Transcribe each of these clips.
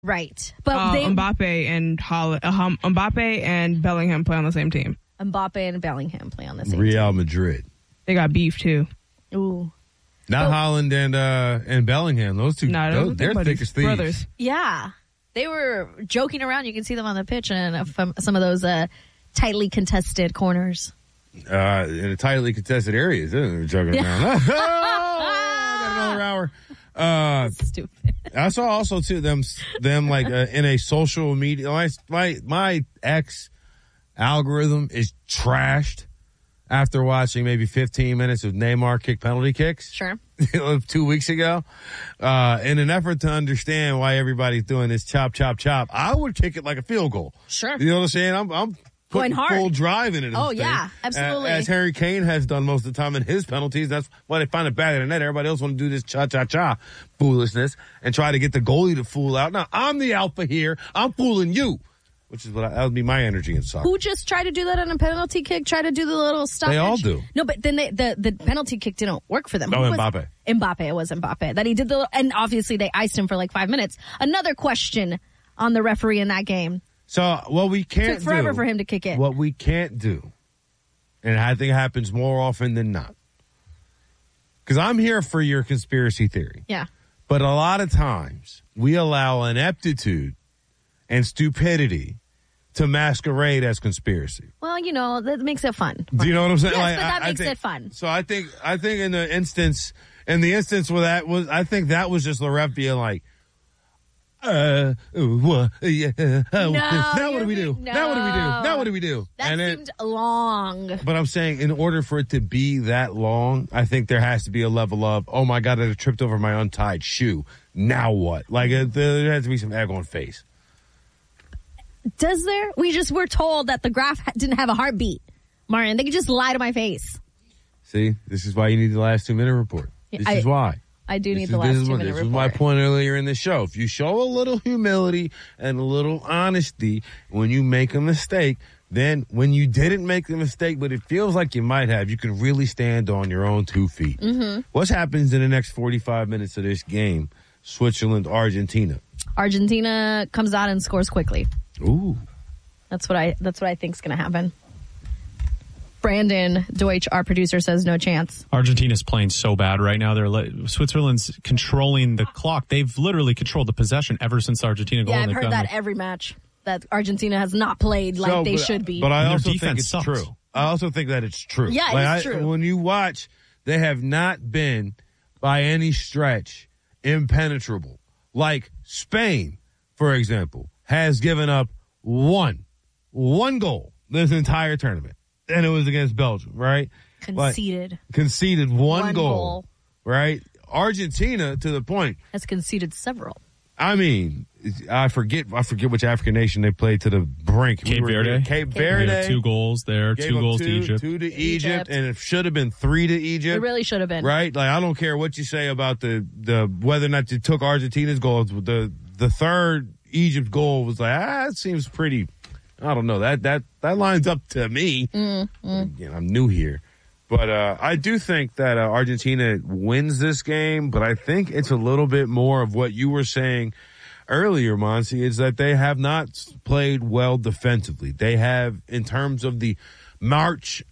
Right. But Mbappe and Bellingham play on the same team. Mbappe and Bellingham play on the same Real team. Madrid. They got beef, too. Ooh. Not Haaland and Bellingham. Those two, they're thick as thieves. Brothers. Yeah. They were joking around. You can see them on the pitch and some of those tightly contested corners. In a tightly contested areas. They're joking around. Got another hour. Stupid. I saw also too them like in a social media. My X algorithm is trashed after watching maybe 15 minutes of Neymar kick penalty kicks. Sure. 2 weeks ago. In an effort to understand why everybody's doing this chop, chop, chop, I would kick it like a field goal. Sure. You know what I'm saying? I'm putting going hard. Full drive in it. Oh, yeah, absolutely. As Harry Kane has done most of the time in his penalties. That's why they find it back in the net. Everybody else want to do this cha-cha-cha foolishness and try to get the goalie to fool out. Now, I'm the alpha here. I'm fooling you, which is that would be my energy in soccer. Who just tried to do that on a penalty kick? Try to do the little stoppage? They all do. No, but then the penalty kick didn't work for them. Mbappe. It was Mbappe. That he did and obviously they iced him for like 5 minutes. Another question on the referee in that game. So what we can't do. Took forever for him to kick it. What we can't do, and I think it happens more often than not, because I'm here for your conspiracy theory. Yeah. But a lot of times we allow ineptitude and stupidity to masquerade as conspiracy. Well, that makes it fun. Do you know what I'm saying? Yes, but that makes it fun. So I think in the instance where that was, I think that was just the ref being like, now what do we do? No. Now what do we do? Now what do we do? That seemed long. But I'm saying in order for it to be that long, I think there has to be a level of, oh my God, I tripped over my untied shoe. Now what? Like there has to be some egg on face. Does there? We just were told that the graph didn't have a heartbeat. Martin, they could just lie to my face. See, this is why you need the last 2 minute report. This is why. I do need the last 2 minute report. This was my point earlier in the show. If you show a little humility and a little honesty when you make a mistake, then when you didn't make the mistake, but it feels like you might have, you can really stand on your own 2 feet. Mm-hmm. What happens in the next 45 minutes of this game? Switzerland, Argentina. Argentina comes out and scores quickly. Ooh. That's what I think is going to happen. Brandon Deutsch, our producer, says no chance. Argentina's playing so bad right now. Switzerland's controlling the clock. They've literally controlled the possession ever since Argentina goal. Yeah, I've heard that every match. That Argentina has not played like they should be. But I also think it's true. I also think that it's true. Yeah, it's true. When you watch, they have not been, by any stretch, impenetrable. Like Spain, for example, has given up one goal this entire tournament. And it was against Belgium, right? Conceded one goal, right? Argentina, to the point, has conceded several. I mean, I forget which African nation they played to the brink. Cape Verde. Cape Verde. 2 goals there. 2 goals to Egypt. 2 to Egypt, and it should have been 3 to Egypt. It really should have been. Right? Like, I don't care what you say about the whether or not you took Argentina's goals. The third Egypt goal was like, it seems pretty. I don't know. That lines up to me. Again, I'm new here. But I do think that Argentina wins this game, but I think it's a little bit more of what you were saying earlier, Monty, is that they have not played well defensively. They have, in terms of the match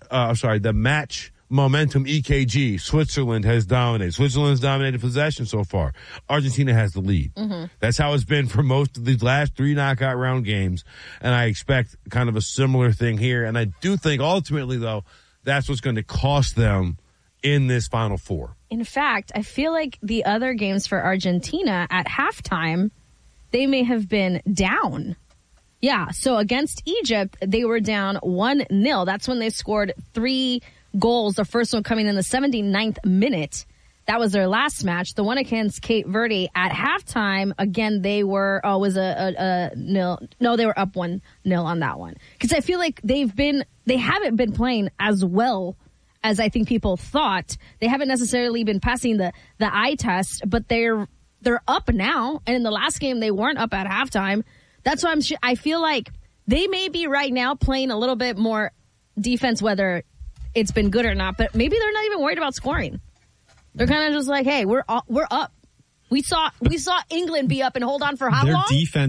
momentum EKG, Switzerland has dominated. Switzerland's dominated possession so far. Argentina has the lead. Mm-hmm. That's how it's been for most of these last 3 knockout round games, and I expect kind of a similar thing here. And I do think ultimately, though, that's what's going to cost them in this Final Four. In fact, I feel like the other games for Argentina at halftime, they may have been down. Yeah, so against Egypt, they were down 1-0. That's when they scored 3 goals, the first one coming in the 79th minute. That was their last match. The one against Cape Verde at halftime, again, they were, was a nil. No, they were up 1-0 on that one. Because I feel like they haven't been playing as well as I think people thought. They haven't necessarily been passing the eye test, but they're up now. And in the last game, they weren't up at halftime. That's why I feel like they may be right now playing a little bit more defense, whether it's been good or not, but maybe they're not even worried about scoring. They're kind of just like, hey, we're up. We saw England be up and hold on for how Their long? defense